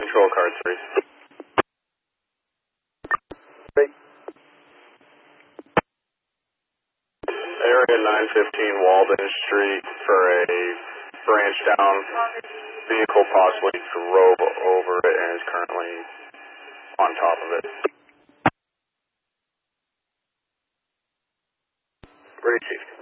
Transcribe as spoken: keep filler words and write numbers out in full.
Control car three. Three. Area nine fifteen Walden Street for a branch down. Vehicle possibly drove over it and is currently on top of it. Three, Chief.